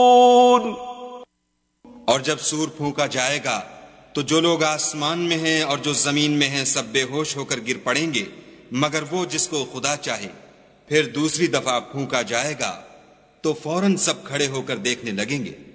और जब सूर फूंका जाएगा तो जो लोग आसमान में हैं और जो जमीन में हैं सब बेहोश होकर गिर पड़ेंगे, मगर वो जिसको खुदा चाहे। फिर दूसरी दफा फूंका जाएगा तो फौरन सब खड़े होकर देखने लगेंगे।